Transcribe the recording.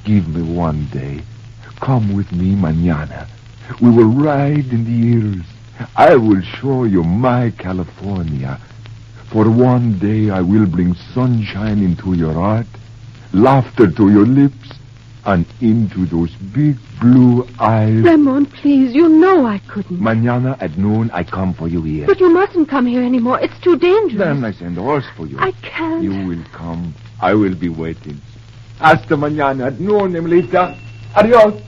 Give me one day. Come with me mañana. We will ride in the hills. I will show you my California. For one day I will bring sunshine into your heart, laughter to your lips, and into those big blue eyes. Ramon, please, you know I couldn't. Mañana at noon I come for you here. But you mustn't come here anymore. It's too dangerous. Then I send a horse for you. I can't. You will come. I will be waiting. Hasta mañana at noon, Emilita. Adios.